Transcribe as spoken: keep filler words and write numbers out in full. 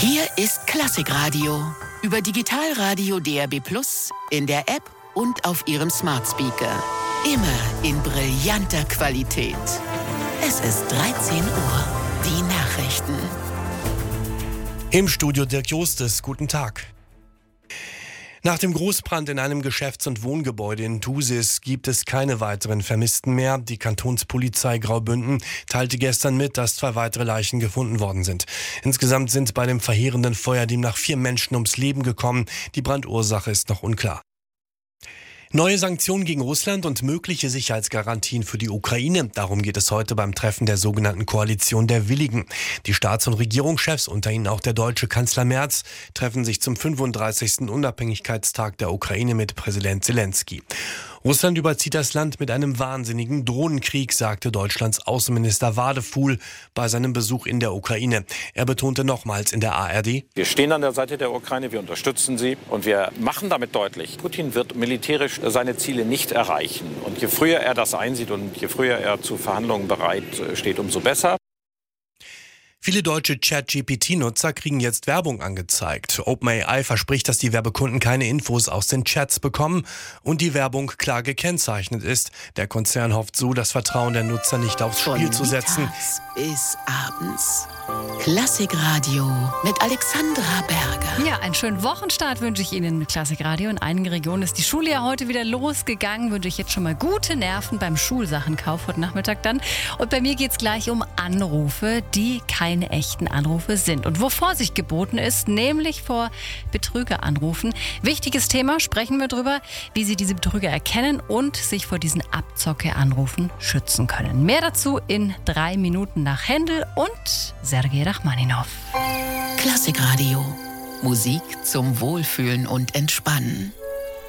Hier ist Klassikradio. Über Digitalradio D A B plus, in der App und auf Ihrem Smart Speaker. Immer in brillanter Qualität. Es ist dreizehn Uhr. Die Nachrichten. Im Studio Dirk Jostes. Guten Tag. Nach dem Großbrand in einem Geschäfts- und Wohngebäude in Thusis gibt es keine weiteren Vermissten mehr. Die Kantonspolizei Graubünden teilte gestern mit, dass zwei weitere Leichen gefunden worden sind. Insgesamt sind bei dem verheerenden Feuer demnach vier Menschen ums Leben gekommen. Die Brandursache ist noch unklar. Neue Sanktionen gegen Russland und mögliche Sicherheitsgarantien für die Ukraine. Darum geht es heute beim Treffen der sogenannten Koalition der Willigen. Die Staats- und Regierungschefs, unter ihnen auch der deutsche Kanzler Merz, treffen sich zum fünfunddreißigsten Unabhängigkeitstag der Ukraine mit Präsident Zelensky. Russland überzieht das Land mit einem wahnsinnigen Drohnenkrieg, sagte Deutschlands Außenminister Wadefuhl bei seinem Besuch in der Ukraine. Er betonte nochmals in der A R D: Wir stehen an der Seite der Ukraine, wir unterstützen sie und wir machen damit deutlich, Putin wird militärisch seine Ziele nicht erreichen. Und je früher er das einsieht und je früher er zu Verhandlungen bereit steht, umso besser. Viele deutsche Chat-G P T-Nutzer kriegen jetzt Werbung angezeigt. OpenAI verspricht, dass die Werbekunden keine Infos aus den Chats bekommen und die Werbung klar gekennzeichnet ist. Der Konzern hofft so, das Vertrauen der Nutzer nicht aufs Spiel Von zu setzen. mittags bis abends. Klassikradio mit Alexandra Berger. Ja, einen schönen Wochenstart wünsche ich Ihnen mit Klassikradio. In einigen Regionen ist die Schule ja heute wieder losgegangen. Wünsche ich jetzt schon mal gute Nerven beim Schulsachenkauf heute Nachmittag dann. Und bei mir geht es gleich um Anrufe, die keine echten Anrufe sind. Und wo Vorsicht geboten ist, nämlich vor Betrügeranrufen. Wichtiges Thema, sprechen wir drüber, wie Sie diese Betrüger erkennen und sich vor diesen Abzocke-Anrufen schützen können. Mehr dazu in drei Minuten nach Händel und Sergei Rachmaninov. Klassikradio. Musik zum Wohlfühlen und Entspannen.